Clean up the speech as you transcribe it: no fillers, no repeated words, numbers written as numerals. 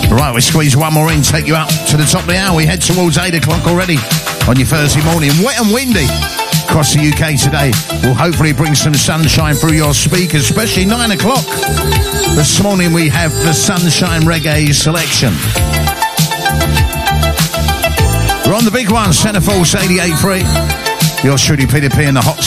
Right, we squeeze one more in, take you up to the top of the hour. We head towards 8 o'clock already on your Thursday morning. Wet and windy across the UK today. We'll hopefully bring some sunshine through your speakers, especially 9 o'clock. This morning we have the Sunshine Reggae selection. We're on the big one, Centre Force 88.3. Yours truly, Peter P, in the hot